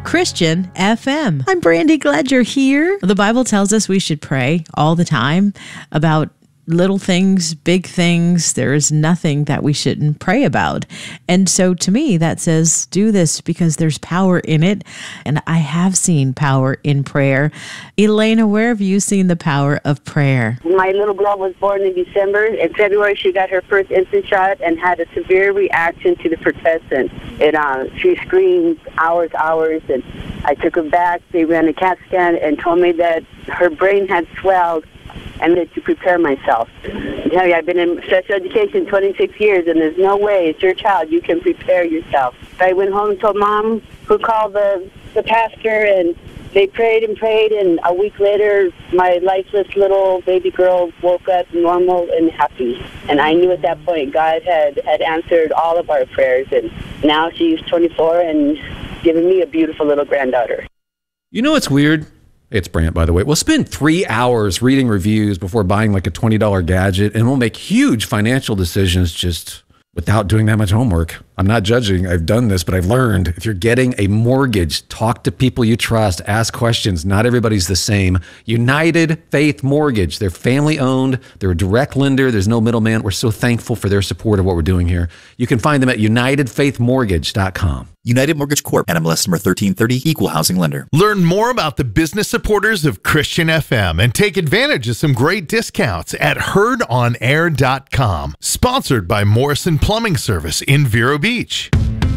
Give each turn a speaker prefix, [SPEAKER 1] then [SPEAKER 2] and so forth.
[SPEAKER 1] Christian FM. I'm Brandy, glad you're here. The Bible tells us we should pray all the time about little things, big things. There is nothing that we shouldn't pray about. And so to me, that says do this because there's power in it. And I have seen power in prayer. Elena, where have you seen the power of prayer?
[SPEAKER 2] My little girl was born in December. In February, she got her first infant shot and had a severe reaction to the pertussin. She screamed hours, and I took her back. They ran a CAT scan and told me that her brain had swelled and that to prepare myself. I tell you, I've been in special education 26 years, and there's no way, it's your child, you can prepare yourself. I went home and told Mom, who called the pastor, and they prayed, and a week later, my lifeless little baby girl woke up normal and happy. And I knew at that point God had answered all of our prayers, and now she's 24 and giving me a beautiful little granddaughter.
[SPEAKER 3] You know what's weird? It's Brant, by the way. We'll spend 3 hours reading reviews before buying like a $20 gadget, and we'll make huge financial decisions just without doing that much homework. I'm not judging. I've done this, but I've learned if you're getting a mortgage, talk to people you trust, ask questions. Not everybody's the same. United Faith Mortgage. They're family owned. They're a direct lender. There's no middleman. We're so thankful for their support of what we're doing here. You can find them at UnitedFaithMortgage.com.
[SPEAKER 4] United Mortgage Corp. NMLS number 1330. Equal housing lender.
[SPEAKER 5] Learn more about the business supporters of Christian FM and take advantage of some great discounts at HeardOnAir.com. Sponsored by Morrison Plumbing Service in Vero Beach.